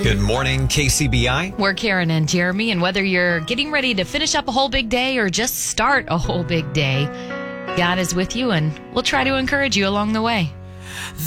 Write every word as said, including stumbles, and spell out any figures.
Good morning, K C B I. We're Karen and Jeremy, and whether you're getting ready to finish up a whole big day or just start a whole big day, God is with you, and we'll try to encourage you along the way.